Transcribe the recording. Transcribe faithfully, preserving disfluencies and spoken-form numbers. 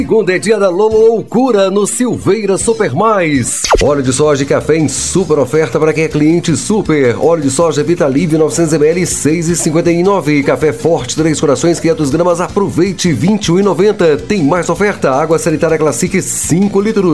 Segunda é dia da loucura no Silveira Super Mais. Óleo de soja e café em super oferta para quem é cliente super. Óleo de soja Vitalive novecentos mililitros, seis reais e cinquenta e nove centavos. Café Forte três Corações quinhentas gramas, aproveite, vinte e um reais e noventa centavos. Tem mais oferta. Água sanitária Classic cinco litros.